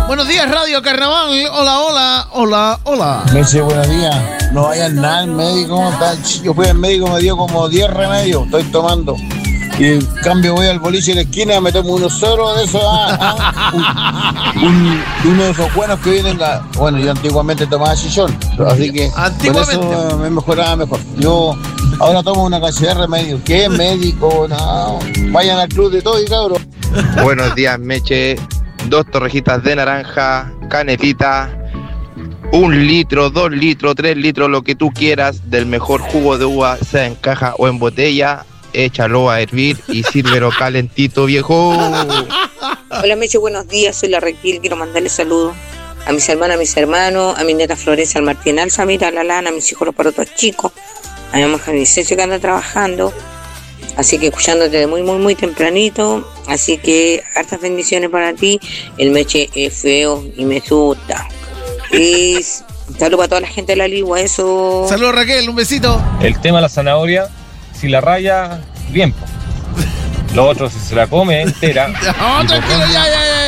Buenos días, Radio Carnaval. Hola. Meche, buenos días. No vayan nada al médico. Yo fui al médico, me dio como 10 remedios. Estoy tomando. Y en cambio voy al boliche de la esquina, me tomo uno solo de esos. Uno de esos buenos que vienen. Bueno, yo antiguamente tomaba chichón. Así que por eso me mejoraba mejor. Yo ahora tomo una cantidad de remedios. ¿Qué médico? No. Vayan al club de todo y cabrón. Buenos días, Meche. 2 torrejitas de naranja, canelita, 1 litro, 2 litros, 3 litros, lo que tú quieras, del mejor jugo de uva, sea en caja o en botella. Échalo a hervir y sírvelo calentito, viejo. Hola, Meche, buenos días. Soy la Raquel. Quiero mandarle saludos a mis hermanas, a mis hermanos, a mi neta Florencia, al Martín Alzamira, a la Lana, a mis hijos los parotos chicos, a mi mamá Janicecio que anda trabajando. Así que escuchándote de muy tempranito. Así que hartas bendiciones para ti. El Meche es feo y me asusta. Y saludos para toda la gente de la Ligua, eso. Saludos, Raquel, un besito. El tema de la zanahoria, si la raya, bien. Lo otro, si se la come entera. No, tranquilo, ya.